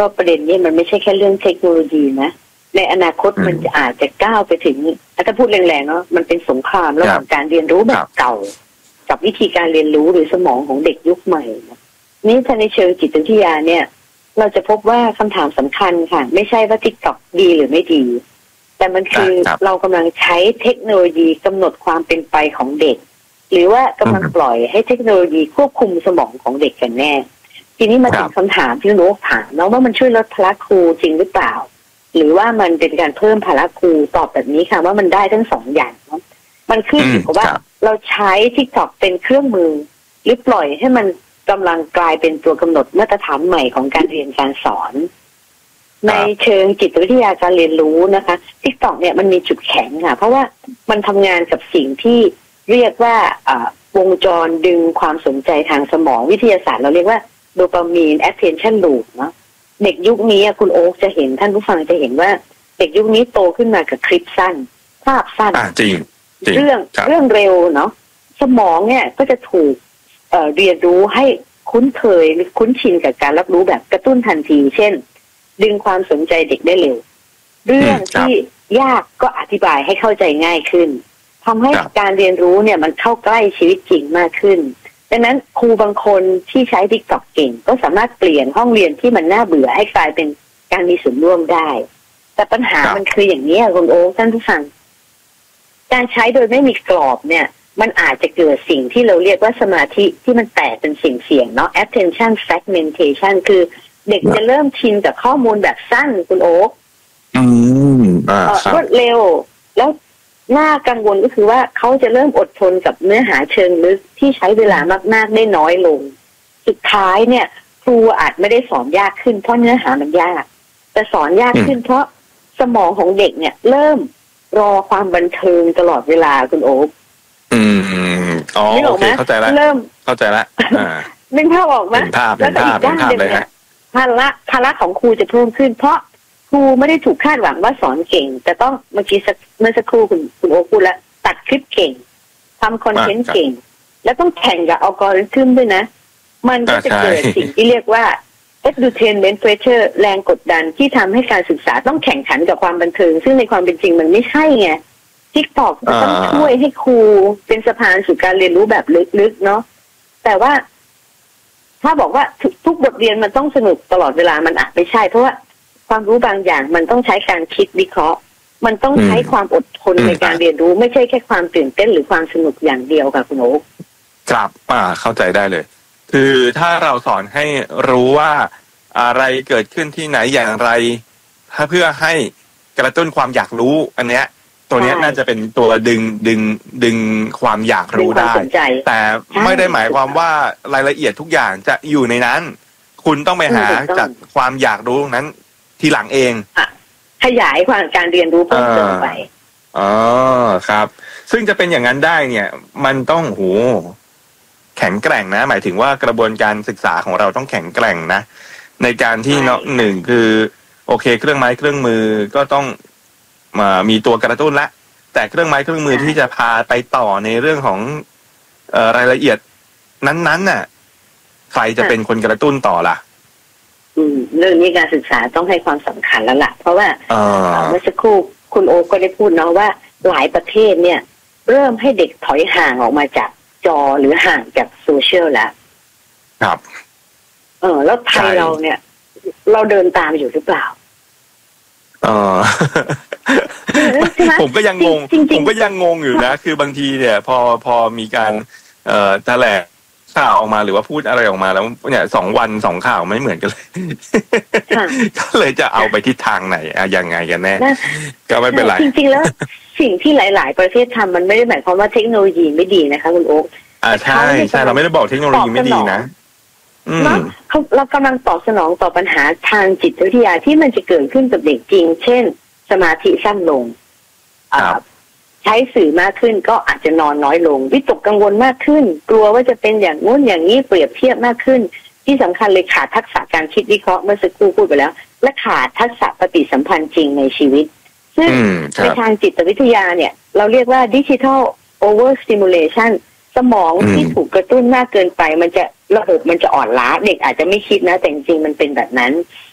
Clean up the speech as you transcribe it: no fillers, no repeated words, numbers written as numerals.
ว่าประเด็นนี้มันไม่ใช่แค่เรื่องเทคโนโลยีนะในอนาคตมันจะอาจจะก้าวไปถึงถ้าพูดแรงๆเนาะมันเป็นสงครามระหว่างการเรียนรู้แบบเก่ากับวิธีการเรียนรู้หรือสมองของเด็กยุคใหม่นี่ถ้าในเชิงจิตวิทยาเนี่ยเราจะพบว่าคำถามสำคัญค่ะไม่ใช่ว่า TikTok ดีหรือไม่ดีแต่มันคือเรากำลังใช้เทคโนโลยีกำหนดความเป็นไปของเด็กหรือว่ากำลังปล่อยให้เทคโนโลยีควบคุมสมองของเด็กกันแน่ทีนี้มาถึงคำถามที่หนูถามแล้วว่ามันช่วยลดภาระครูจริงหรือเปล่าหรือว่ามันเป็นการเพิ่มภาระครูตอบแบบนี้ค่ะว่ามันได้ทั้งสองอย่างเนาะมันขึ้นอยู่กับว่าเราใช้ TikTok เป็นเครื่องมือหรือปล่อยให้มันกำลังกลายเป็นตัวกำหนดมาตรฐานใหม่ของการเรียนการสอนในเชิงจิตวิทยาการเรียนรู้นะคะ TikTok เนี่ยมันมีจุดแข็งค่ะเพราะว่ามันทำงานกับสิ่งที่เรียกว่าวงจรดึงความสนใจทางสมองวิทยาศาสตร์เราเรียกว่าโดปามีน attention loop เนาะเด็กยุคนี้คุณโอ๊คจะเห็นท่านผู้ฟังจะเห็นว่าเด็กยุคนี้โตขึ้นมากับคลิปสั้นภาพสั้นจริงเรื่องเร็วเนาะสมองเนี่ยก็จะถูกเรียนรู้ให้คุ้นเคยหรือคุ้นชินกับการรับรู้แบบกระตุ้นทันทีเช่นดึงความสนใจเด็กได้เร็วเรื่องที่ยากก็อธิบายให้เข้าใจง่ายขึ้นทำให้การเรียนรู้เนี่ยมันเข้าใกล้ชีวิตจริงมากขึ้นดังนั้นครูบางคนที่ใช้ TikTok เก่งก็สามารถเปลี่ยนห้องเรียนที่มันน่าเบื่อให้กลายเป็นการมีส่วนร่วมได้แต่ปัญหามันคืออย่างนี้คุณโอ๊คท่านผู้ฟังการใช้โดยไม่มีกรอบเนี่ยมันอาจจะเกิดสิ่งที่เราเรียกว่าสมาธิที่มันแตกเป็นเสียงๆเนาะ attention fragmentation คือเด็กจะเริ่มชินกับข้อมูลแบบสั้นคุณโอ๊ครวดเร็วแล้วน่ากังวลก็คือว่าเขาจะเริ่มอดทนกับเนื้อหาเชิงลึกที่ใช้เวลามากๆได้น้อยลงสุดท้ายเนี่ยครูอาจไม่ได้สอนยากขึ้นเพราะเนื้อหามันยากแต่สอนยากขึ้นเพราะสมองของเด็กเนี่ยเริ่มรอความบันเทิงตลอดเวลาคุณโอ๊คโอเคเข้าใจแล้วเข้าใจแล้วนึกภาพออกไหมแล้วอีกด้านหนึ่งเนี่ยภาระของครูจะเพิ่มขึ้นเพราะครูไม่ได้ถูกคาดหวังว่าสอนเก่งแต่ต้องเมื่อสักครู่คุณโอพูดแล้วตัดคลิปเก่งทำคอนเทนต์เก่งแล้วต้องแข่งกับอัลกอริทึมด้วยนะมันก็จะเกิดสิ่งที่เรียกว่า edutainment pressure แรงกดดันที่ทำให้การศึกษาต้องแข่งขันกับความบันเทิงซึ่งในความเป็นจริงมันไม่ใช่ไง TikTok จะต้องช่วยให้ครูเป็นสะพานสู่การเรียนรู้แบบลึกๆเนาะแต่ว่าถ้าบอกว่าทุกบทเรียนมันต้องสนุกตลอดเวลามันอาจไม่ใช่เพราะว่าความรู้บางอย่างมันต้องใช้การคิดวิเคราะห์มันต้องใช้ความอดทนในการเรียนรู้ไม่ใช่แค่ความตื่นเต้นหรือความสนุกอย่างเดียวค่ะคุณโอ๊คครับเข้าใจได้เลยคือถ้าเราสอนให้รู้ว่าอะไรเกิดขึ้นที่ไหนอย่างไรถ้าเพื่อให้กระตุ้นความอยากรู้อันเนี้ยตัวนี้น่าจะเป็นตัวดึงความอยากรู้ได้แต่ไม่ได้หมายความว่ารายละเอียดทุกอย่างจะอยู่ในนั้นคุณต้องไปหาจากความอยากรู้นั้นทีหลังเองขยายความการเรียนรู้เพิ่มเติมไปครับซึ่งจะเป็นอย่างนั้นได้เนี่ยมันต้องแข็งแกร่งนะหมายถึงว่ากระบวนการศึกษาของเราต้องแข็งแกร่งนะในการที่หนึ่งคือโอเคเครื่องไม้เครื่องมือก็ต้องมีตัวกระตุ้นละแต่เครื่องไม้เครื่องมือที่จะพาไปต่อในเรื่องของรายละเอียดนั้นๆน่ะใครจะเป็นคนกระตุ้นต่อล่ะเรื่องนี้การศึกษาต้องให้ความสำคัญแล้วล่ะเพราะว่าเมื่อสักครู่คุณโอก็ได้พูดเนาะว่าหลายประเทศเนี่ยเริ่มให้เด็กถอยห่างออกมาจากจอหรือห่างจากโซเชียลแล้วครับแล้วไทยเราเนี่ยเราเดินตามอยู่หรือเปล่าผมก็ยังงงอยู่นะคือบางทีเนี่ยพอมีการแถลงข่าวออกมาหรือว่าพูดอะไรออกมาแล้วเนี่ย2 วัน 2 ข่าวไม่เหมือนกันเลยก็เลยจะเอาไปทิศทางไหนยังไงกันแน่ก็ไม่เป็นไรจริงๆแล้วสิ่งที่หลายๆประเทศทำมันไม่ได้หมายความว่าเทคโนโลยีไม่ดีนะคะคุณโอ๊คใช่เราไม่ได้บอกเทคโนโลยีไม่ดีนะเรากำลังตอบสนองต่อปัญหาทางจิตวิทยาที่มันจะเกิดขึ้นกับเด็กจริงเช่นสมาธิสั้นลงใช้สื่อมากขึ้นก็อาจจะนอนน้อยลงวิตกกังวลมากขึ้นกลัวว่าจะเป็นอย่างงู้นอย่างนี้เปรียบเทียบมากขึ้นที่สำคัญเลยขาดทักษะการคิดวิเคราะห์เมื่อสักครู่พูดไปแล้วและขาดทักษะปฏิสัมพันธ์จริงในชีวิตซึ่งในทางจิตวิทยาเนี่ยเราเรียกว่า digital overstimulation สมองที่ถูกกระตุ้นมากเกินไปมันจะระบบมันจะอ่อนล้าเด็กอาจจะไม่คิดนะแต่จริงๆมันเป็นแบบนั้น